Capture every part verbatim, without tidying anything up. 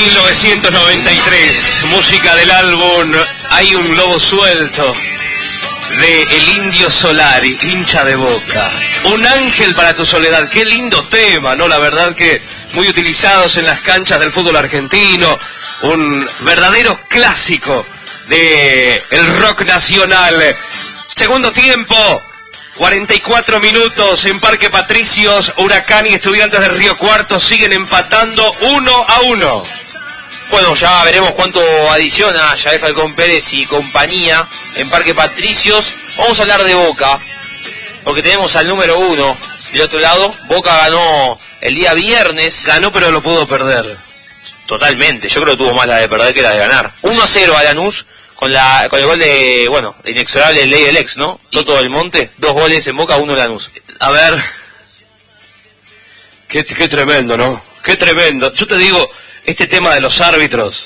mil novecientos noventa y tres, música del álbum Hay un lobo suelto, de El Indio Solari, hincha de Boca. Un ángel para tu soledad, qué lindo tema, ¿no? La verdad que muy utilizados en las canchas del fútbol argentino, un verdadero clásico de el rock nacional. Segundo tiempo, cuarenta y cuatro minutos en Parque Patricios. Huracán y Estudiantes de Río Cuarto siguen empatando uno a uno. Bueno, ya veremos cuánto adiciona Yael Falcón Pérez y compañía en Parque Patricios. Vamos a hablar de Boca, porque tenemos al número uno del otro lado. Boca ganó el día viernes. Ganó, pero lo pudo perder. Totalmente, yo creo que tuvo más la de perder que la de ganar. uno a cero a Lanús, con la con el gol de, bueno, de inexorable ley del ex, ¿no? Toto del Monte, dos goles en Boca, uno en Lanús. A ver, qué, qué tremendo, ¿no? Qué tremendo. Yo te digo, este tema de los árbitros,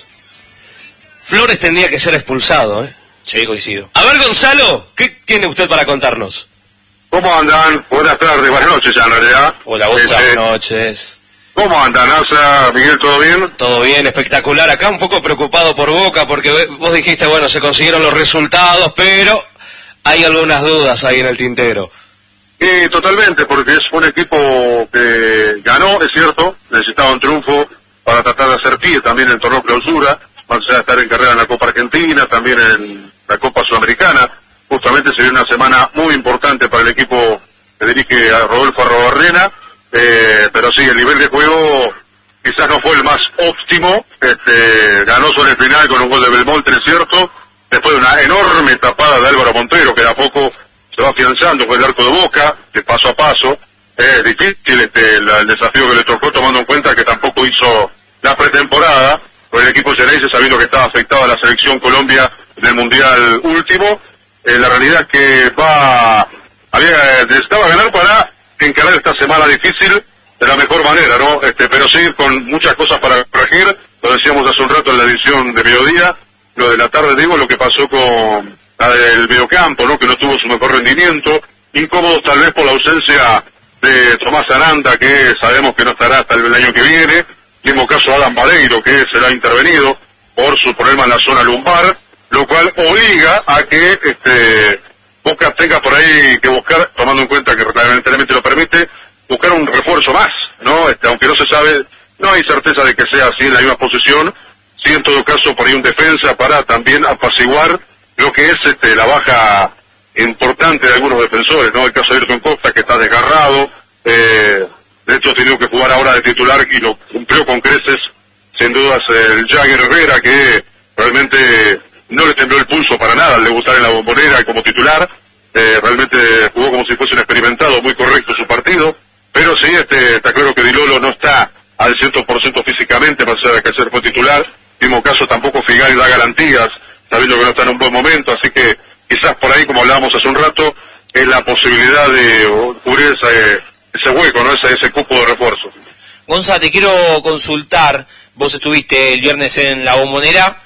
Flores tendría que ser expulsado, ¿eh? Sí, coincido. A ver, Gonzalo, ¿qué tiene usted para contarnos? ¿Cómo andan? Buenas tardes, buenas noches ya en realidad. Hola, Gonzalo. Buenas noches. ¿Cómo andan, Asa, Miguel, todo bien? Todo bien, espectacular. Acá un poco preocupado por Boca, porque vos dijiste, bueno, se consiguieron los resultados, pero hay algunas dudas ahí en el tintero. Sí, totalmente, porque es un equipo que ganó, es cierto, necesitaba un triunfo para tratar de hacer pie también en el torneo clausura, más allá de estar en carrera en la Copa Argentina, también en la Copa Sudamericana. Justamente se viene una semana muy importante para el equipo que dirige a Rodolfo Arrobarrena, eh, pero sí, el nivel de juego quizás no fue el más óptimo. Este, ganó sobre el final con un gol de Belmonte, es cierto, después de una enorme tapada de Álvaro Montero, que de a poco se va afianzando con el arco de Boca, que paso a paso. Es difícil este, el, el desafío que le tocó, tomando en cuenta que tampoco hizo la pretemporada con el equipo Geneise, sabiendo que estaba afectada a la selección Colombia del Mundial último. Eh, la realidad es que va, había, necesitaba ganar para encarar esta semana difícil de la mejor manera, ¿no? Este, pero sí, con muchas cosas para corregir. Lo decíamos hace un rato en la edición de mediodía, lo de la tarde, digo, lo que pasó con la del mediocampo, ¿no? Que no tuvo su mejor rendimiento, incómodo tal vez por la ausencia de Tomás Aranda, que sabemos que no estará hasta el año que viene, mismo caso Adam Vareiro, que será intervenido por su problema en la zona lumbar, lo cual obliga a que este Boca tenga por ahí que buscar, tomando en cuenta que reglamentariamente lo permite, buscar un refuerzo más, ¿no? Este, aunque no se sabe, no hay certeza de que sea así en la misma posición, sí en todo caso por ahí un defensa para también apaciguar lo que es este la baja importante de algunos defensores, ¿no? El caso de Ayrton Costa, que está desgarrado, eh, de hecho ha tenido que jugar ahora de titular y lo cumplió con creces, sin dudas el Jagger Herrera, que realmente no le tembló el pulso para nada al debutar en la Bombonera como titular, eh, realmente jugó como si fuese un experimentado, muy correcto su partido, pero sí, este, está claro que Di Lolo no está al cien por ciento físicamente, más allá de que ayer fue titular, mismo caso tampoco Figal da garantías, sabiendo que no está en un buen momento, así que quizás por ahí, como hablábamos hace un rato, es la posibilidad de cubrir ese, ese hueco, ¿no? Ese, ese cupo de refuerzo. Gonza, te quiero consultar, vos estuviste el viernes en la Bombonera.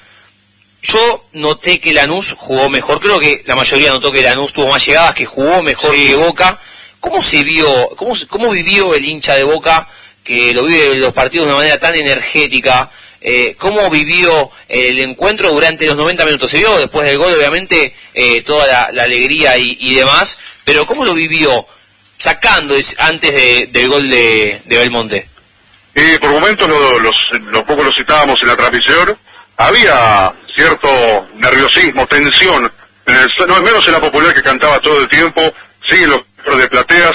Yo noté que Lanús jugó mejor, creo que la mayoría notó que Lanús tuvo más llegadas, que jugó mejor sí. que Boca. ¿Cómo se vio, cómo, cómo vivió el hincha de Boca, que lo vive los partidos de una manera tan energética? Eh, ¿Cómo vivió el encuentro durante los noventa minutos? Se vio después del gol, obviamente, eh, toda la, la alegría y, y demás, pero ¿cómo lo vivió sacando antes de, del gol de, de Belmonte? Eh, por momentos, lo, los, los poco lo citábamos en la transmisión, había cierto nerviosismo, tensión, en el, no es menos en la Popular, que cantaba todo el tiempo, sí, en los de plateas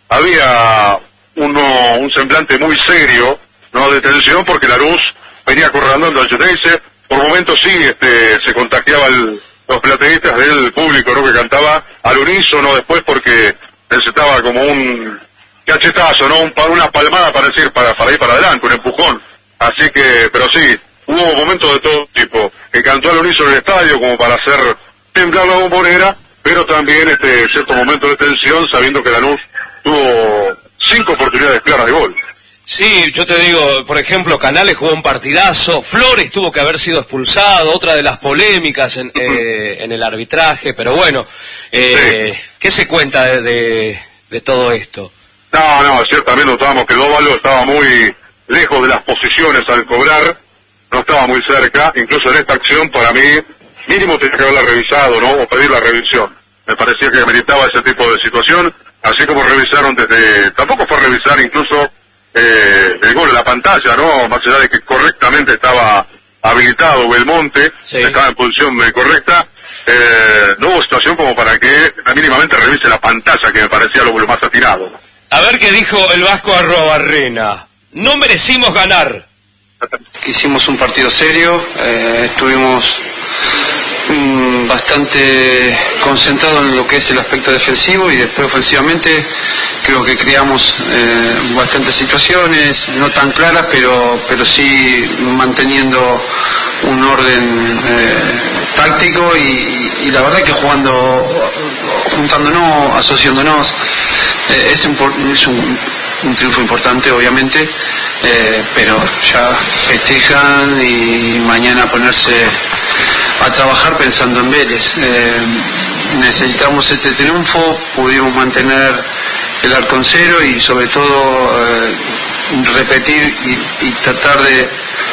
había uno, un semblante muy serio, no de tensión, porque la luz venía acorralando al Geneise. Por momentos sí, este, se contagiaban los plateístas del público, ¿no? Que cantaba al unísono después, porque necesitaba como un cachetazo, ¿no? Un, una palmada para decir, para, para ir para adelante, un empujón. Así que, pero sí, hubo momentos de todo tipo, que cantó al unísono en el estadio como para hacer temblar la Bombonera, pero también este cierto momento de tensión, sabiendo que Lanús tuvo cinco oportunidades claras de gol. Sí, yo te digo, por ejemplo, Canales jugó un partidazo, Flores tuvo que haber sido expulsado, otra de las polémicas en, eh, en el arbitraje, pero bueno, eh, sí. ¿Qué se cuenta de, de, de todo esto? No, no, ayer también notábamos que el óvalo estaba muy lejos de las posiciones al cobrar, estaba muy cerca, incluso en esta acción para mí, mínimo tenía que haberla revisado, ¿no? O pedir la revisión. Me parecía que meritaba ese tipo de situación, así como revisaron desde, tampoco fue revisar incluso eh, el gol en la pantalla, ¿no? Más allá de que correctamente estaba habilitado Belmonte, sí. Estaba en posición eh, correcta, eh, no hubo situación como para que mínimamente revise la pantalla, que me parecía lo, lo más atinado. A ver qué dijo el Vasco Arruabarrena. No merecimos ganar. Hicimos un partido serio, eh, estuvimos mm, bastante concentrados en lo que es el aspecto defensivo y después ofensivamente creo que creamos eh, bastantes situaciones, no tan claras, pero, pero sí manteniendo un orden eh, táctico y, y la verdad que jugando, juntándonos, asociándonos, eh, es, un, es un, un triunfo importante obviamente, eh, pero ya festejan y mañana ponerse a trabajar pensando en Vélez. Eh, necesitamos este triunfo, pudimos mantener el arco en cero y sobre todo eh, repetir y, y tratar de,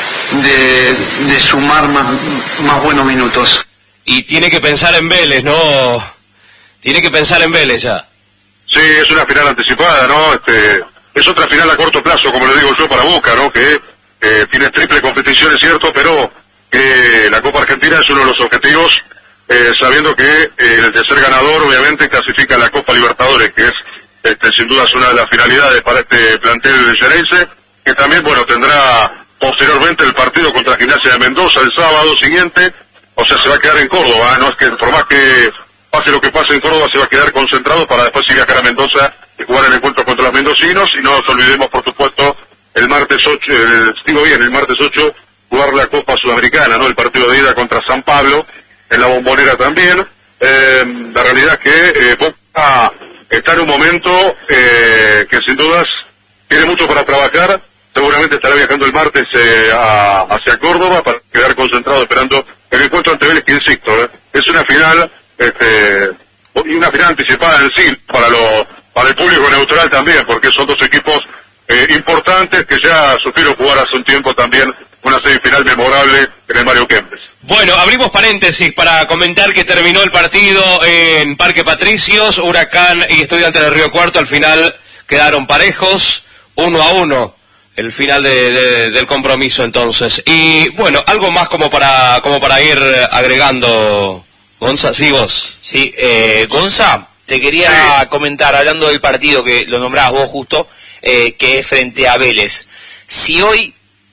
de, de sumar más, más buenos minutos. Y tiene que pensar en Vélez, ¿no? Tiene que pensar en Vélez ya. Sí, es una final anticipada, ¿no? Este, es otra final a corto plazo, como le digo yo, para Boca, ¿no? Que eh, tiene triple competición, es cierto, pero eh, la Copa Argentina es uno de los objetivos, eh, sabiendo que eh, el de ser ganador, obviamente, clasifica a la Copa Libertadores, que es, este, sin duda, es una de las finalidades para este plantel de Xereyse, que también, bueno, tendrá posteriormente el partido contra Gimnasia de Mendoza el sábado siguiente, o sea, se va a quedar en Córdoba, ¿eh? No es que, por más que pase lo que pase en Córdoba, se va a quedar concentrado para después ir a viajar a Mendoza y jugar el encuentro contra los mendocinos, y no nos olvidemos, por supuesto, el martes ocho, eh, digo bien, el martes ocho, jugar la Copa Sudamericana, ¿no? El partido de ida contra San Pablo, en la Bombonera también. Eh, la realidad es que eh, Boca está en un momento eh, que sin dudas tiene mucho para trabajar, seguramente estará viajando el martes eh, a, hacia Córdoba para quedar concentrado esperando el encuentro ante Vélez, que insisto, ¿eh? Es una final, este, y una final anticipada en sí, para, lo, para el público neutral también, porque son dos equipos eh, importantes que ya supieron jugar hace un tiempo también una semifinal memorable en el Mario Kempes. Bueno, abrimos paréntesis para comentar que terminó el partido en Parque Patricios, Huracán y Estudiantes de Río Cuarto al final quedaron parejos, uno a uno, el final de, de, del compromiso entonces. Y bueno, algo más como para como para ir agregando, Gonza, sí vos. Sí, eh, Gonza, te quería sí. comentar, hablando del partido que lo nombrabas vos justo, eh, que es frente a Vélez. Si hoy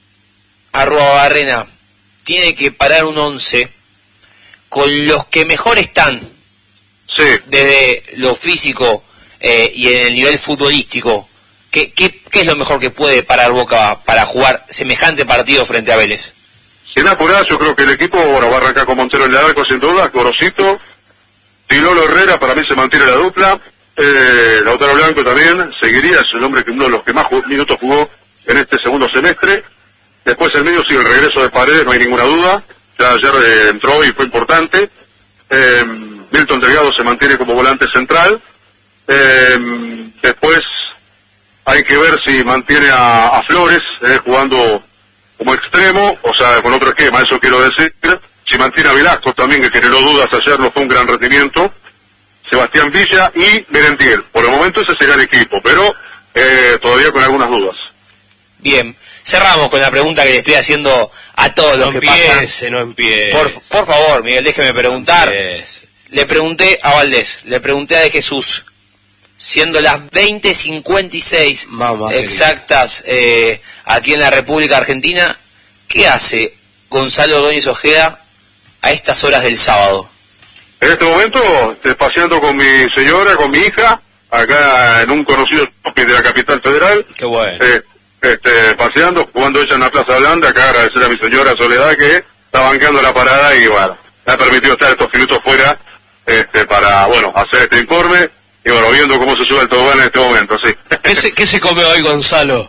Arruabarrena tiene que parar un once con los que mejor están, sí. desde lo físico eh, y en el nivel futbolístico, ¿qué, qué, ¿qué es lo mejor que puede parar Boca para jugar semejante partido frente a Vélez? Sin apurar, yo creo que el equipo bueno, va a arrancar con Montero en el arco sin duda, Gorosito, Tilolo Herrera, para mí se mantiene la dupla, eh, Lautaro Blanco también, seguiría, es el hombre que uno de los que más minutos jugó en este segundo semestre. Después el medio sigue el regreso de Paredes, no hay ninguna duda, ya ayer eh, entró y fue importante. Eh, Milton Delgado se mantiene como volante central. Eh, después hay que ver si mantiene a, a Flores eh, jugando como extremo, o sea, con otro esquema, eso quiero decir. Si mantiene a Velasco también, que generó dudas ayer, no fue un gran rendimiento. Sebastián Villa y Merentiel. Por el momento ese será el equipo, pero eh, todavía con algunas dudas. Bien. Cerramos con la pregunta que le estoy haciendo a todos los no que empiece, pasan. No empiece, por, por favor, Miguel, déjeme preguntar. No le pregunté a Valdés, le pregunté a De Jesús, siendo las veinte cincuenta y seis exactas eh, aquí en la República Argentina, ¿qué hace Gonzalo Ordóñez Ojeda a estas horas del sábado? En este momento estoy paseando con mi señora, con mi hija, acá en un conocido shopping de la capital federal. Qué bueno. Eh, Este, paseando, jugando ella en la Plaza Blanda, acá agradecer a mi señora Soledad que está bancando la parada y bueno, me ha permitido estar estos minutos fuera este, para, bueno, hacer este informe y bueno, viendo cómo se sube el tobogán en este momento, sí. ¿Qué se, qué se come hoy, Gonzalo?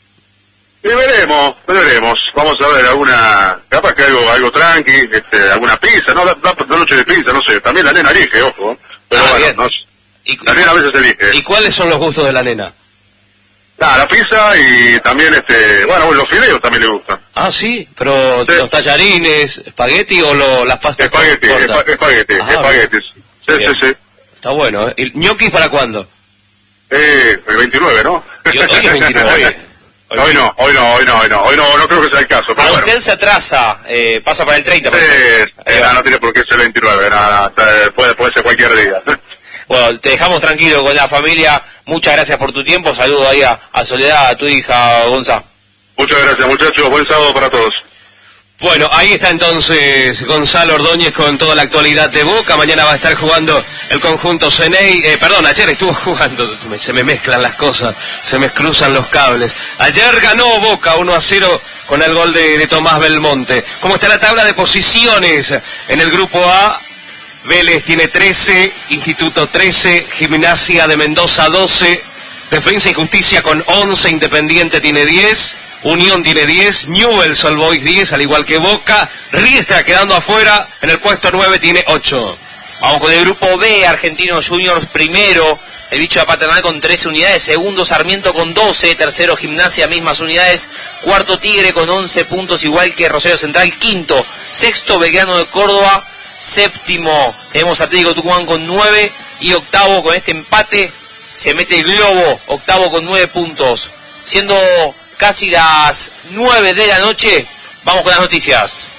Y veremos, veremos, vamos a ver alguna, capaz que algo, algo tranqui, este, alguna pizza, no, la, la, la noche de pizza, no sé, también la nena elige, ojo, pero ah, bueno, no, ¿Y, la nena a veces elige. ¿Y cuáles son los gustos de la nena? Nada, la pizza y también, este, bueno, los fideos también le gustan. Ah, sí, pero Sí. los tallarines, espagueti o lo, las pastas Espagueti, cortas? espa- espagueti, Ajá, espaguetis. Sí, bien. sí, sí. Está bueno, ¿eh? ¿Y ñoquis para cuándo? Eh, el veintinueve, ¿no? Y hoy es veintinueve. Hoy, hoy no, hoy no, hoy no, hoy no, hoy no, no creo que sea el caso, pero A bueno. usted se atrasa, eh, pasa para el treinta. por Eh, ejemplo. Ahí eh, va. no, no tiene por qué ser el veintinueve, nada, nada, puede, puede ser cualquier día. Bueno, te dejamos tranquilo con la familia. Muchas gracias por tu tiempo. Saludo ahí a, a Soledad, a tu hija, Gonza. Muchas gracias, muchachos, buen sábado para todos. Bueno, ahí está entonces Gonzalo Ordóñez con toda la actualidad de Boca. Mañana va a estar jugando el conjunto Ceney. Eh, perdón, ayer estuvo jugando, me- se me mezclan las cosas, se me cruzan los cables. Ayer ganó Boca uno a cero con el gol de, de Tomás Belmonte. ¿Cómo está la tabla de posiciones? En el grupo A, Vélez tiene trece, Instituto trece, Gimnasia de Mendoza doce, Defensa y Justicia con once, Independiente tiene diez, Unión tiene diez, Newell's Old Boys diez, al igual que Boca, Riestra quedando afuera, en el puesto nueve tiene ocho. Vamos con el grupo B, Argentinos Juniors primero, el bicho de Paternal con trece unidades, segundo Sarmiento con doce, tercero Gimnasia, mismas unidades, cuarto Tigre con once puntos, igual que Rosario Central, quinto, sexto Belgrano de Córdoba, séptimo tenemos Atlético Tucumán con nueve y octavo con este empate se mete el Globo, octavo con nueve puntos. Siendo casi las nueve de la noche, vamos con las noticias.